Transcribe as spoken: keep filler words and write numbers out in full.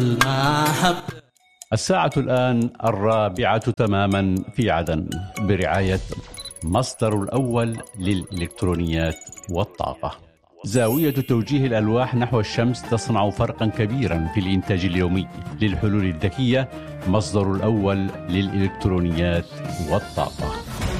الساعة الآن الرابعة تماما في عدن برعاية مصدر الأول للإلكترونيات والطاقة. زاوية توجيه الألواح نحو الشمس تصنع فرقا كبيرا في الإنتاج اليومي للحلول الذكية. مصدر الأول للإلكترونيات والطاقة.